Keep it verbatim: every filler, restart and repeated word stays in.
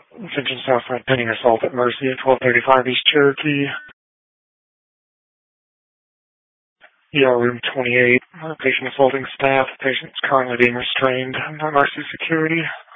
Attention staff for pending assault at Mercy at twelve thirty-five East Cherokee. E R room twenty-eight. Uh, patient assaulting staff. Patient is currently being restrained by Mercy Security.